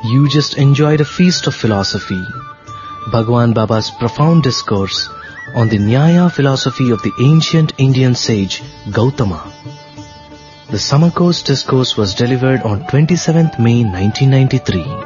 You just enjoyed a feast of philosophy, Bhagwan Baba's profound discourse on the Nyaya philosophy of the ancient Indian sage Gautama. The summer course discourse was delivered on 27th May 1993.